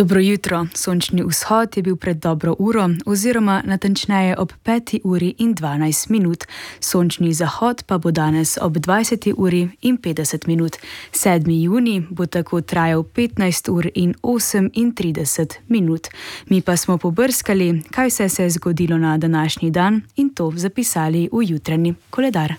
Dobro jutro. Sončni vzhod je bil pred dobro uro, oziroma natančneje ob 5 uri in 12 minut. Sončni zahod pa bo danes ob 20 uri in 50 minut. 7. junij bo tako trajal 15 ur in 38 minut. Mi pa smo pobrskali, kaj vse se je zgodilo na današnji dan in to zapisali v jutranji koledar.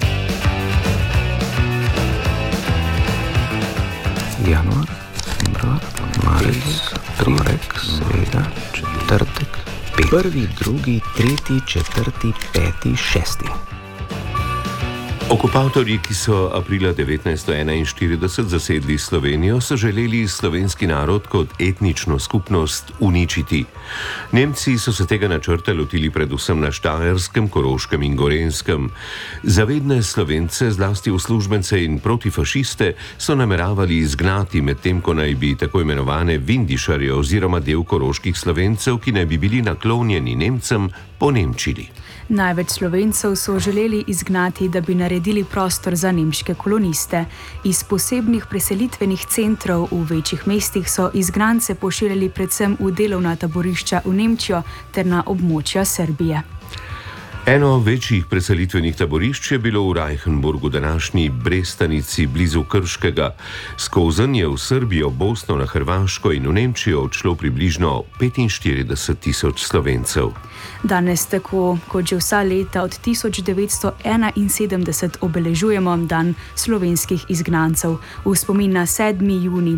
Januar, februar, marec, torek, sreda, četrtek, petek. 1., 2., 3., 4., 5., 6. Okupatorji, ki so aprila 1941 zasedli Slovenijo, so želeli slovenski narod kot etnično skupnost uničiti. Nemci so se tega načrta lotili predvsem na Štajerskem, Koroškem in Gorenjskem. Zavedne Slovence, zlasti uslužbence in protifašiste, so nameravali izgnati, medtem ko naj bi tako imenovane vindišarje oziroma del koroških Slovencev, ki naj bi bili naklonjeni Nemcem, ponemčili. Največ Slovencev so želeli izgnati, da bi naredili prostor za nemške koloniste. Iz posebnih preselitvenih centrov v večjih mestih so izgnance pošiljali predvsem v delovna taborišča v Nemčijo ter na območja Srbije. Eno večjih preselitvenih taborišč je bilo v Reichenburgu, današnji Brestanici blizu Krškega. Skozenj je v Srbijo, Bosno, na Hrvaško in v Nemčijo odšlo približno 45.000 Slovencev. Danes, tako kot že vsa leta od 1971, obeležujemo dan slovenskih izgnancev v spomin na 7. junij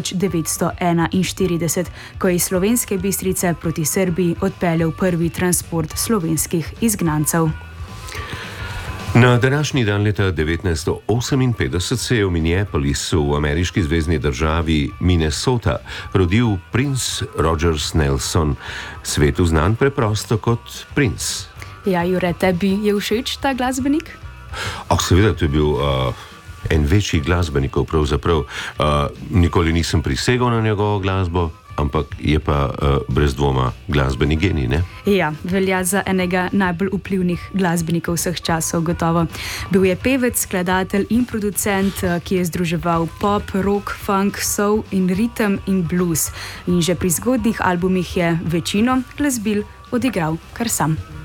1941, ko je iz Slovenske Bistrice proti Srbiji odpeljal prvi transport slovenskih izgnancev. Na današnji dan leta 1958 se je v Minneapolisu v ameriški zvezni državi Minnesota rodil princ Rogers Nelson, svetu znan preprosto kot princ. Ja, Jure, tebi je všeč ta glasbenik? Seveda, to je bil en večjih glasbenikov pravzaprav. Nikoli nisem prisegal na njegovo glasbo, ampak je pa brez dvoma glasbeni genij, ne? Ja, velja za enega najbolj vplivnih glasbenikov vseh časov, gotovo. Bil je pevec, skladatelj in producent, ki je združeval pop, rock, funk, soul in ritem in blues. In že pri zgodnjih albumih je večino glasbil odigral kar sam.